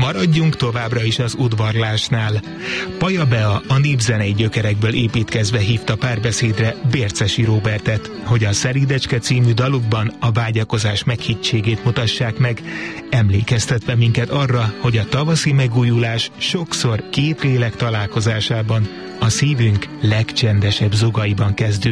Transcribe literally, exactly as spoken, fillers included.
Maradjunk továbbra is az udvarlásnál. Paja Bea a népzenei gyökerekből építkezve hívta párbeszédre Bércesi Róbertet, hogy a Szeridecske című dalukban a vágyakozás meghittségét mutassák meg, emlékeztetve minket arra, hogy a tavaszi megújulás sokszor két lélek találkozásában, a szívünk legcsendesebb zugaiban kezdődik.